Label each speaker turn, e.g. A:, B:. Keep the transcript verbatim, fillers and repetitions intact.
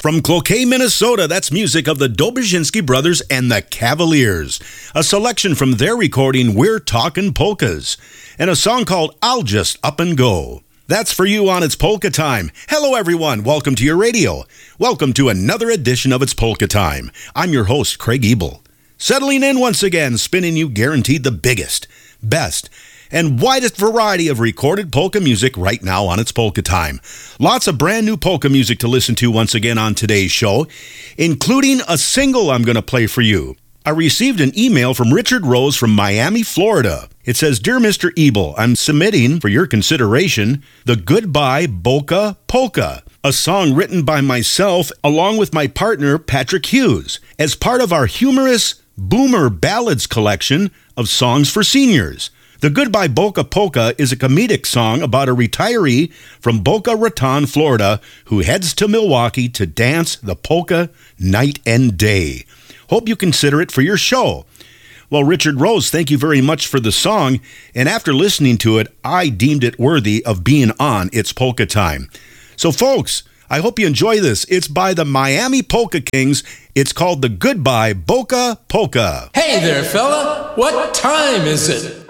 A: From Cloquet, Minnesota, that's music of the Dobuzinski Brothers and the Cavaliers. A selection from their recording, We're Talkin' Polkas, and a song called I'll Just Up and Go. That's for you on It's Polka Time. Hello, everyone. Welcome to your radio. Welcome to another edition of It's Polka Time. I'm your host, Craig Ebel. Settling in once again, spinning you guaranteed the biggest, best, and widest variety of recorded polka music right now on It's Polka Time. Lots of brand new polka music to listen to once again on today's show, including a single I'm going to play for you. I received an email from Richard Rose from Miami, Florida. It says, Dear Mister Ebel, I'm submitting for your consideration the Goodbye Boca Polka, a song written by myself along with my partner Patrick Hughes as part of our humorous Boomer Ballads collection of songs for seniors. The Goodbye Boca Polka is a comedic song about a retiree from Boca Raton, Florida, who heads to Milwaukee to dance the polka night and day. Hope you consider it for your show. Well, Richard Rose, thank you very much for the song, and after listening to it, I deemed it worthy of being on It's Polka Time. So, folks, I hope you enjoy this. It's by the Miami Polka Kings. It's called the Goodbye Boca Polka.
B: Hey there, fella. What time is it?